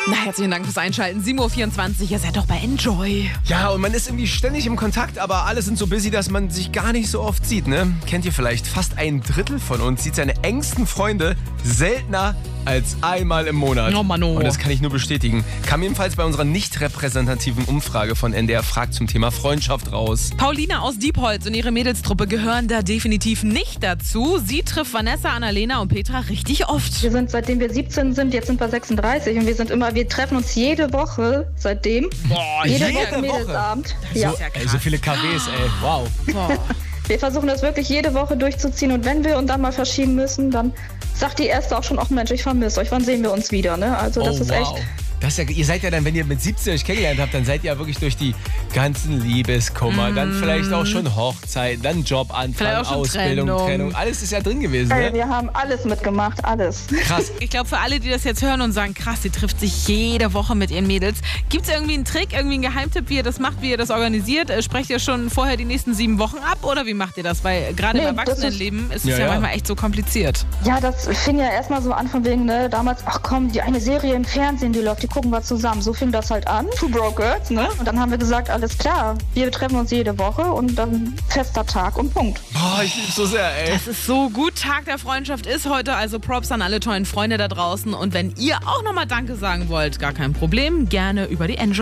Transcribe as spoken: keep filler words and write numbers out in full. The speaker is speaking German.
Na, herzlichen Dank fürs Einschalten. sieben Uhr vierundzwanzig, ihr seid doch bei Enjoy. Ja, und man ist irgendwie ständig im Kontakt, aber alle sind so busy, dass man sich gar nicht so oft sieht, ne? Kennt ihr vielleicht? Fast ein Drittel von uns sieht seine engsten Freunde seltener als einmal im Monat. Oh Mann, oh. Und das kann ich nur bestätigen. Kam ebenfalls bei unserer nicht repräsentativen Umfrage von N D R Fragt zum Thema Freundschaft raus. Paulina aus Diepholz und ihre Mädelstruppe gehören da definitiv nicht dazu. Sie trifft Vanessa, Annalena und Petra richtig oft. Wir sind, seitdem wir siebzehn sind, jetzt sind wir sechsunddreißig und wir sind immer, wir treffen uns jede Woche seitdem. Boah, jede, jede Woche Mädelsabend. Ja. Ja. So, ey, so viele K Ws, ey. Wow. Boah. Wir versuchen das wirklich jede Woche durchzuziehen und wenn wir uns dann mal verschieben müssen, dann sagt die erste auch schon, ach Mensch, ich vermisse euch, wann sehen wir uns wieder, ne? Also das oh, ist wow. echt... Das ist ja, ihr seid ja dann, wenn ihr mit siebzehn euch kennengelernt habt, dann seid ihr ja wirklich durch die ganzen Liebeskummer, mm. dann vielleicht auch schon Hochzeit, dann Jobanfang, Ausbildung, Trennung. Trennung. Alles ist ja drin gewesen, ne? Hey, wir haben alles mitgemacht, alles. Krass. Ich glaube, für alle, die das jetzt hören und sagen, krass, sie trifft sich jede Woche mit ihren Mädels. Gibt es irgendwie einen Trick, irgendwie einen Geheimtipp, wie ihr das macht, wie ihr das organisiert? Sprecht ihr schon vorher die nächsten sieben Wochen ab oder wie macht ihr das? Weil gerade nee, im Erwachsenenleben ist es ja, ja, ja manchmal echt so kompliziert. Ja, das fing ja erstmal so an von wegen, ne, damals, ach komm, die eine Serie im Fernsehen, die läuft, die gucken wir zusammen. So fing das halt an, Two Broke Girls, ne? Und dann haben wir gesagt, alles klar, wir treffen uns jede Woche und dann fester Tag und Punkt. Boah, ich lieb's so sehr, ey. Das ist so gut. Tag der Freundschaft ist heute, also Props an alle tollen Freunde da draußen. Und wenn ihr auch nochmal Danke sagen wollt, gar kein Problem, gerne über die Enjoy.